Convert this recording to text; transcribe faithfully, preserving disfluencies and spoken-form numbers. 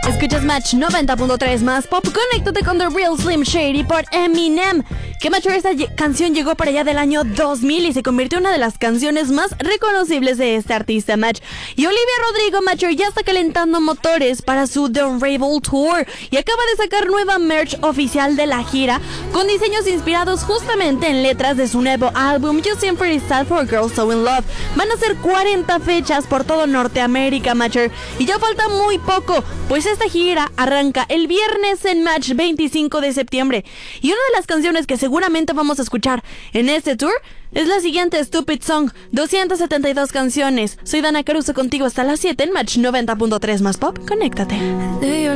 Escuchas Match noventa punto tres más pop. Conéctate con The Real Slim Shady por Eminem. Que Match, esta ye- canción llegó para allá del año dos mil y se convirtió en una de las canciones más reconocibles de este artista, Match. Y Olivia Rodrigo, Match, ya está calentando motores para su The Unravel Tour y acaba de sacar nueva merch oficial de la gira con diseños inspirados justamente en letras de su nuevo álbum You Seem Pretty Sad for Girls So In Love. Van a ser cuarenta fechas por todo Norteamérica, Match, y ya falta muy poco, pues esta gira arranca el viernes en Match veinticinco de septiembre. Y una de las canciones que seguramente vamos a escuchar en este tour es la siguiente, Stupid Song. doscientas setenta y dos canciones. Soy Dana Caruso contigo hasta las siete en Match noventa punto tres más pop. Conéctate.